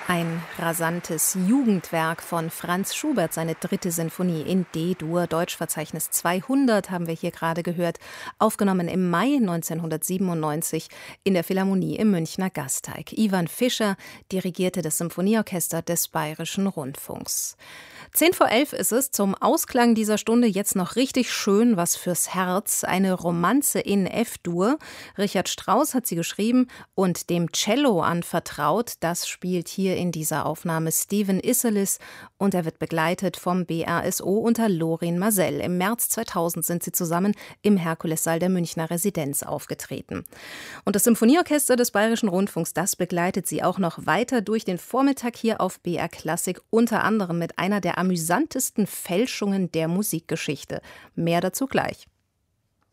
Ein rasantes Jugendwerk von Franz Schubert, seine 3. Sinfonie in D-Dur, Deutschverzeichnis 200, haben wir hier gerade gehört, aufgenommen im Mai 1997 in der Philharmonie im Münchner Gasteig. Ivan Fischer dirigierte das Symphonieorchester des Bayerischen Rundfunks. 10:11 ist es, zum Ausklang dieser Stunde jetzt noch richtig schön was fürs Herz, eine Romanze in F-Dur. Richard Strauss hat sie geschrieben und dem Cello anvertraut. Das spielt hier in dieser Aufnahme Stephen Isserlis und er wird begleitet vom BRSO unter Lorin Maazel. Im März 2000 sind sie zusammen im Herkulessaal der Münchner Residenz aufgetreten. Und das Symphonieorchester des Bayerischen Rundfunks, das begleitet sie auch noch weiter durch den Vormittag hier auf BR Klassik, unter anderem mit einer der amüsantesten Fälschungen der Musikgeschichte. Mehr dazu gleich.